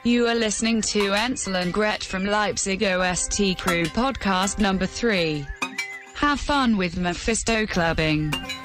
You are listening to Ansel and Gret from Leipzig OST Crew podcast number 3. Have fun with Mephisto clubbing.